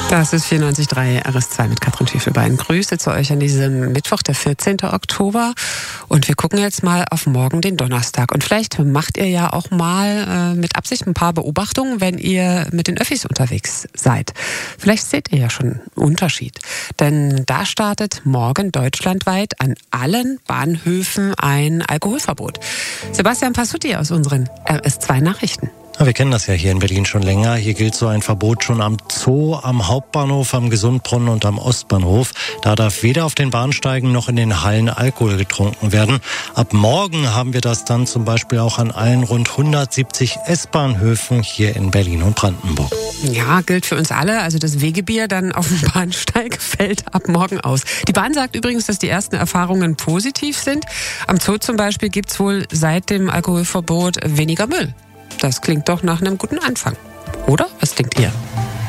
Das ist 94.3 RS2 mit Katrin Schäfelbein. Grüße zu euch an diesem Mittwoch, der 14. Oktober. Und wir gucken jetzt mal auf morgen, den Donnerstag. Und vielleicht macht ihr ja auch mal mit Absicht ein paar Beobachtungen, wenn ihr mit den Öffis unterwegs seid. Vielleicht seht ihr ja schon einen Unterschied. Denn da startet morgen deutschlandweit an allen Bahnhöfen ein Alkoholverbot. Sebastian Passutti aus unseren RS2 Nachrichten. Ja, wir kennen das ja hier in Berlin schon länger. Hier gilt so ein Verbot schon am Zoo, am Hauptbahnhof, am Gesundbrunnen und am Ostbahnhof. Da darf weder auf den Bahnsteigen noch in den Hallen Alkohol getrunken werden. Ab morgen haben wir das dann zum Beispiel auch an allen rund 170 S-Bahnhöfen hier in Berlin und Brandenburg. Ja, gilt für uns alle. Also das Wegebier dann auf dem Bahnsteig fällt ab morgen aus. Die Bahn sagt übrigens, dass die ersten Erfahrungen positiv sind. Am Zoo zum Beispiel gibt's wohl seit dem Alkoholverbot weniger Müll. Das klingt doch nach einem guten Anfang. Oder? Was denkt ihr?